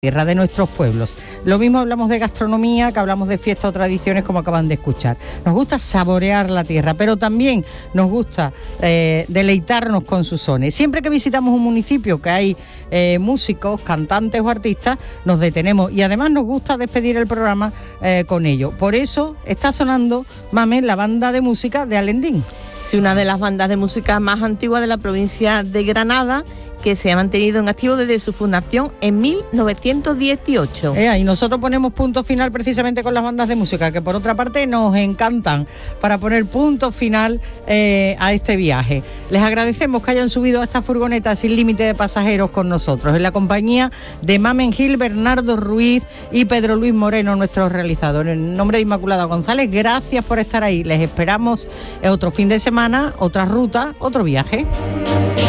tierra, de nuestros pueblos. Lo mismo hablamos de gastronomía, que hablamos de fiestas o tradiciones, como acaban de escuchar. Nos gusta saborear la tierra, pero también nos gusta deleitarnos con sus sones. Siempre que visitamos un municipio que hay músicos, cantantes o artistas, nos detenemos y además nos gusta despedir el programa con ello. Por eso está sonando, Mamen, la banda de música de Alendín. Sí, una de las bandas de música más antiguas de la provincia de Granada, que se ha mantenido en activo desde su fundación en 1918. Y nosotros ponemos punto final precisamente con las bandas de música, que por otra parte nos encantan, para poner punto final a este viaje. Les agradecemos que hayan subido a esta furgoneta sin límite de pasajeros con nosotros, en la compañía de Mamen Gil, Bernardo Ruiz y Pedro Luis Moreno, nuestros realizadores. En nombre de Inmaculada González, gracias por estar ahí. Les esperamos otro fin de semana, otra ruta, otro viaje.